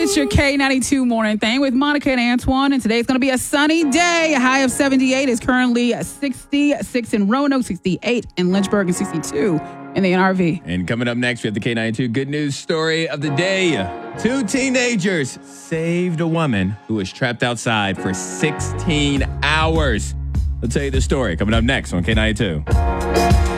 It's your K92 morning thing with Monica and Antoine, and today's going to be a sunny day. A high of 78 is currently 66 in Roanoke, 68 in Lynchburg, and 62 in the NRV. And coming up next, we have the K92 good news story of the day. 2 teenagers saved a woman who was trapped outside for 16 hours. I'll tell you the story coming up next on K92.